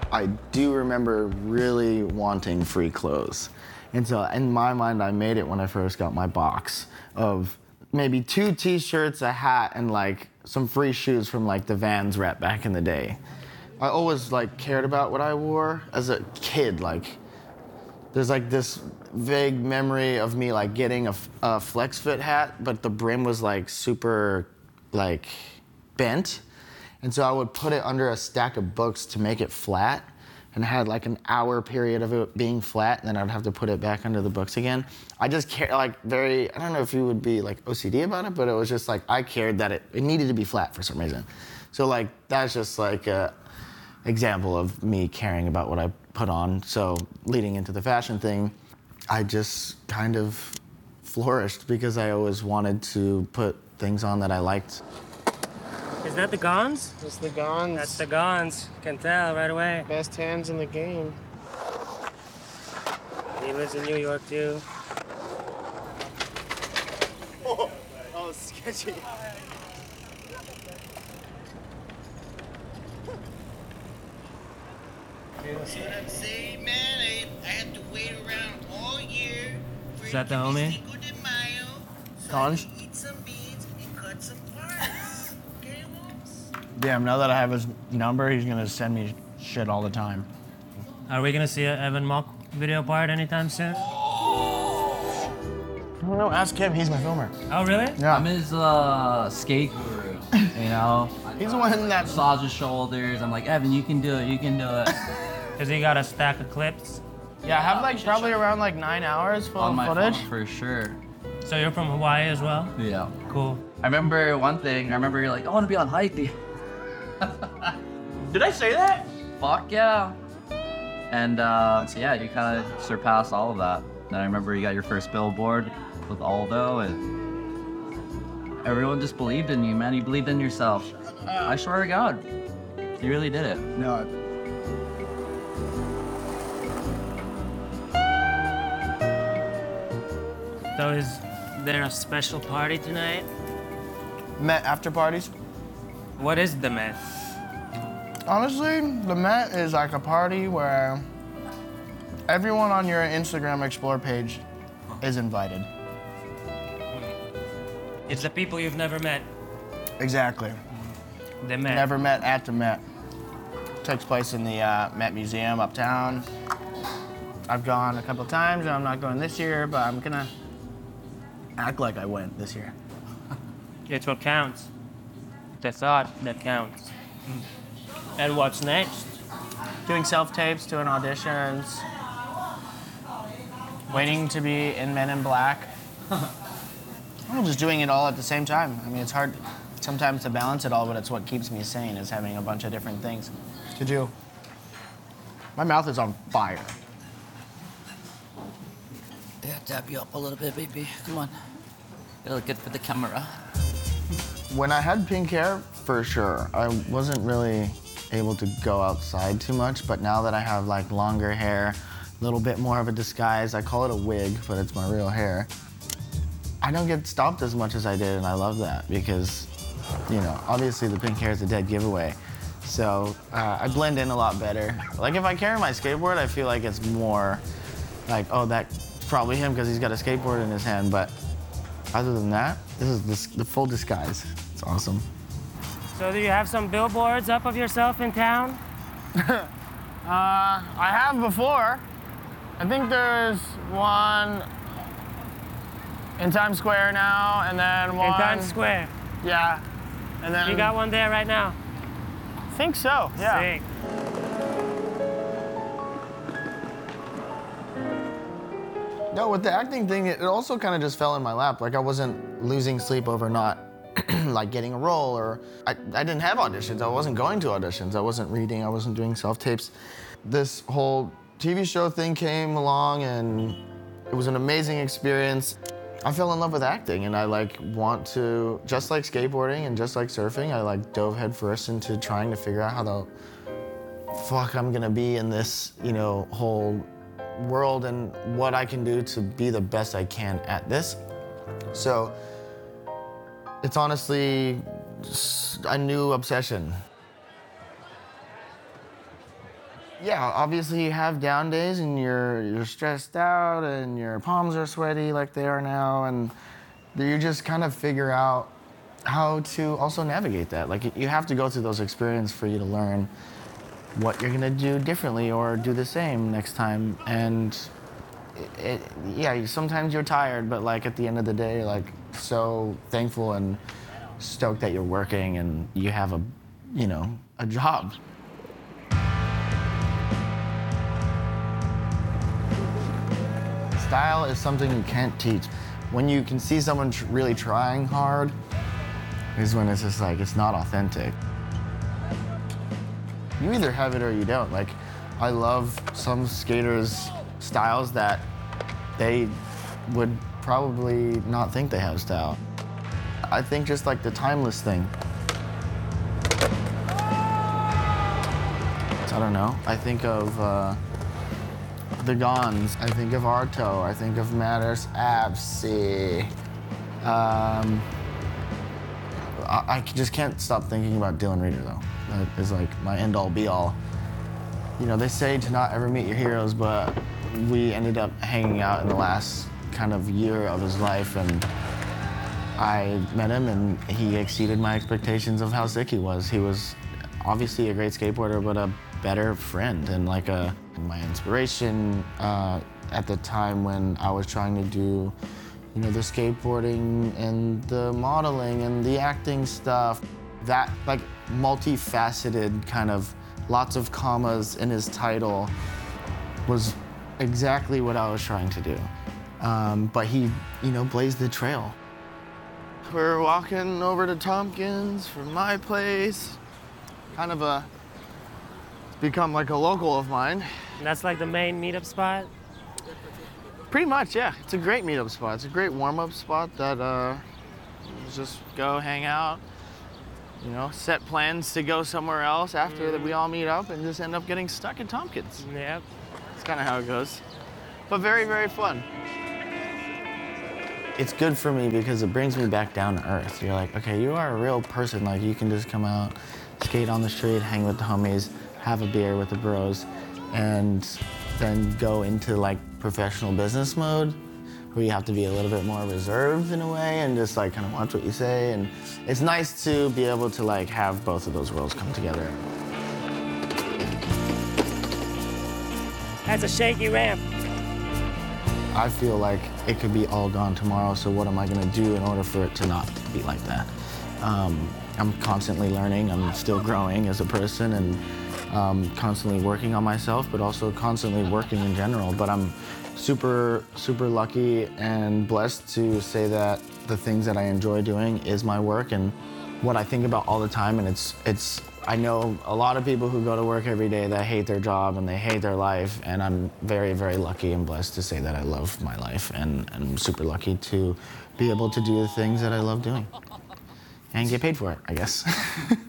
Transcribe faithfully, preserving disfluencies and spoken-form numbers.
I do remember really wanting free clothes. And so in my mind, I made it when I first got my box of maybe two t-shirts, a hat, and like some free shoes from like the Vans rep back in the day. I always like cared about what I wore as a kid. Like there's like this vague memory of me like getting a, a flex fit hat, but the brim was like super like bent. And so I would put it under a stack of books to make it flat, and I had like an hour period of it being flat, and then I'd have to put it back under the books again. I just care, like very, I don't know if you would be like O C D about it, but it was just like, I cared that it, it needed to be flat for some reason. So like, that's just like a example of me caring about what I put on. So leading into the fashion thing, I just kind of flourished because I always wanted to put things on that I liked. Is that the Gons? It's the Gons. That's the Gons. Can tell right away. Best hands in the game. He lives in New York too. Oh, oh sketchy. See what I'm saying, man? I, I had to wait around all year for Is that the homie? Cinco de Mayo, so Gons? I could eat some beans and cut some parts. Okay, Wolves? Damn, now that I have his number, he's gonna send me shit all the time. Are we gonna see an Evan Mock video part anytime soon? I don't know, ask him, he's my filmer. Oh, really? Yeah. I'm his uh, skate guru, you know? He's the one that... Massage his shoulders. I'm like, Evan, you can do it, you can do it. Because he got a stack of clips. Yeah, I have like probably around like nine hours full On of my footage. phone, for sure. So you're from Hawaii as well? Yeah. Cool. I remember one thing, I remember you're like, I want to be on Hype. Did I say that? Fuck yeah. And uh, so yeah, you kind of surpassed all of that. Then I remember you got your first billboard with Aldo, and everyone just believed in you, man. You believed in yourself. I swear to God, you really did it. No. So is there a special party tonight? Met after parties. What is the Met? Honestly, the Met is like a party where everyone on your Instagram Explore page is invited. It's the people you've never met. Exactly. The Met. Never met at the Met. Takes place in the uh, Met Museum uptown. I've gone a couple times, and I'm not going this year, but I'm gonna act like I went this year. It's what counts. The thought that counts. And what's next? Doing self-tapes, doing auditions, waiting to be in Men in Black. I'm just doing it all at the same time. I mean, it's hard sometimes to balance it all, but it's what keeps me sane, is having a bunch of different things to do. My mouth is on fire. Yeah, tap you up a little bit, baby. Come on. Gotta look good for the camera. When I had pink hair, for sure, I wasn't really able to go outside too much, but now that I have like longer hair, a little bit more of a disguise, I call it a wig, but it's my real hair, I don't get stopped as much as I did, and I love that because, you know, obviously the pink hair is a dead giveaway. So uh, I blend in a lot better. Like if I carry my skateboard, I feel like it's more like, oh, that's probably him because he's got a skateboard in his hand, but other than that, this is the, the full disguise. It's awesome. So do you have some billboards up of yourself in town? Uh, I have before. I think there's one in Times Square now, and then one... In Times Square. Yeah. And then... You got one there right now? I think so, yeah. Sick. No, with the acting thing, it also kind of just fell in my lap. Like I wasn't losing sleep over not like getting a role, or I, I didn't have auditions. I wasn't going to auditions. I wasn't reading. I wasn't doing self-tapes. This whole T V show thing came along, and it was an amazing experience. I fell in love with acting, and I like want to, just like skateboarding and just like surfing, I like dove headfirst into trying to figure out how the fuck I'm gonna be in this, you know, whole world and what I can do to be the best I can at this. So it's honestly a new obsession. Yeah, obviously you have down days and you're you're stressed out and your palms are sweaty like they are now, and you just kind of figure out how to also navigate that. Like you have to go through those experiences for you to learn what you're gonna do differently or do the same next time. And it, it, yeah, sometimes you're tired, but like at the end of the day, like so thankful and stoked that you're working and you have a, you know, a job. Style is something you can't teach. When you can see someone tr- really trying hard is when it's just like, it's not authentic. You either have it or you don't. Like, I love some skaters' styles that they would probably not think they have style. I think just like the timeless thing. I don't know. I think of uh, the Gons. I think of Arto. I think of Matters Absi. Um, I, I just can't stop thinking about Dylan Reeder, though. That is like my end-all, be-all. You know, they say to not ever meet your heroes, but we ended up hanging out in the last kind of year of his life, and I met him, and he exceeded my expectations of how sick he was. He was obviously a great skateboarder, but a better friend and like a my inspiration uh, at the time when I was trying to do, you know, the skateboarding and the modeling and the acting stuff. That like multifaceted kind of lots of commas in his title was exactly what I was trying to do. Um, but he, you know, blazed the trail. We're walking over to Tompkins from my place. Kind of a, it's become like a local of mine. That's like the main meetup spot? Pretty much, yeah. It's a great meetup spot. It's a great warm-up spot that uh, just go hang out, you know, set plans to go somewhere else after that we all meet up and just end up getting stuck in Tompkins. Yep. That's kind of how it goes. But very, very fun. It's good for me because it brings me back down to earth. You're like, okay, you are a real person. Like, you can just come out, skate on the street, hang with the homies, have a beer with the bros, and then go into like professional business mode where you have to be a little bit more reserved in a way and just like kind of watch what you say. And it's nice to be able to like have both of those worlds come together. That's a shaky ramp. I feel like it could be all gone tomorrow, so what am I gonna do in order for it to not be like that? Um, I'm constantly learning, I'm still growing as a person, and um, constantly working on myself, but also constantly working in general. But I'm super, super lucky and blessed to say that the things that I enjoy doing is my work and what I think about all the time. And it's, it's. I know a lot of people who go to work every day that hate their job and they hate their life, and I'm very, very lucky and blessed to say that I love my life, and, and I'm super lucky to be able to do the things that I love doing and get paid for it, I guess.